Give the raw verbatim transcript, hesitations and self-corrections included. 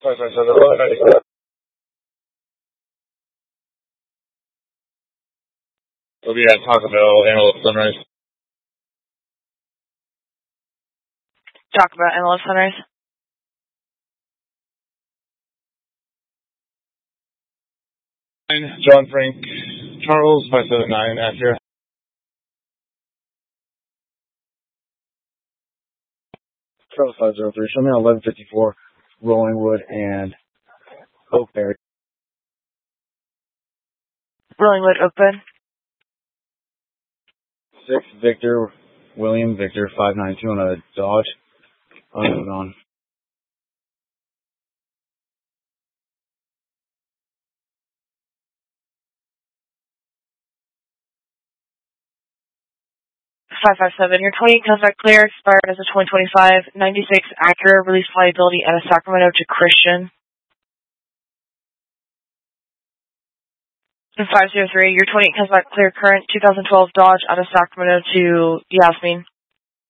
five five seven, eleven ninety-seven. We'll be at Taco Bell, Antelope Sunrise. Taco Bell, Antelope Sunrise. John Frank Charles, five seven nine, Acura. Charles five zero three, show me on eleven fifty-four, Rollingwood and Oakberry. Rollingwood, Oakwood. six Victor, William Victor, five nine two on a Dodge. On on. five five seven, your twenty-eight comes back clear, expired as a twenty twenty-five. ninety-six Acura, release liability out of Sacramento to Christian. And five zero three, your twenty-eight comes back clear, current two thousand twelve Dodge out of Sacramento to Yasmin.